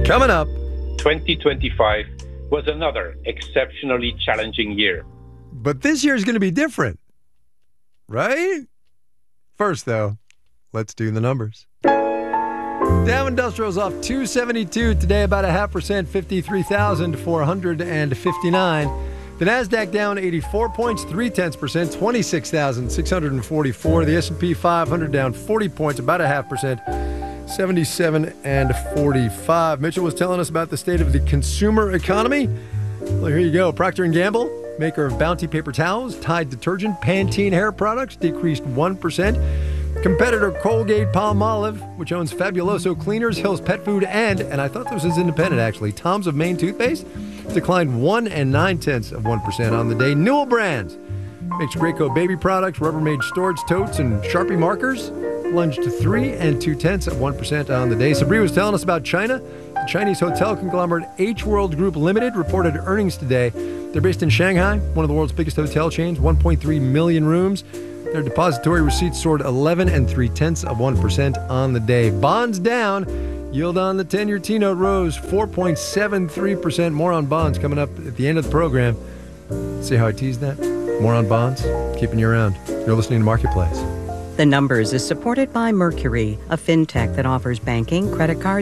Coming up. 2025 was another exceptionally challenging year. But this year is going to be different, right? First, though, let's do the numbers. Dow Industrial's off 272 today, about 0.5%, 53,459. The Nasdaq down 84 points, 0.3%, 26,644. The S&P 500 down 40 points, about 0.5%, 77,45. Mitchell was telling us about the state of the consumer economy. Well, here you go. Procter & Gamble, maker of Bounty paper towels, Tide detergent, Pantene hair products, decreased 1%. Competitor Colgate-Palmolive, which owns Fabuloso Cleaners, Hill's Pet Food, and I thought this was independent actually, Tom's of Maine toothpaste, declined 1 9/10% on the day. Newell Brands makes Graco baby products, Rubbermaid storage totes, and Sharpie markers, lunged to 3 2/10% on the day. Sabri was telling us about China. The Chinese hotel conglomerate H World Group Limited reported earnings today. They're based in Shanghai, one of the world's biggest hotel chains, 1.3 million rooms. Their depository receipts soared 11 3/10% on the day. Bonds down. Yield on the 10-year T-note rose 4.73%. More on bonds coming up at the end of the program. See how I teased that? More on bonds, keeping you around. You're listening to Marketplace. The Numbers is supported by Mercury, a fintech that offers banking, credit cards,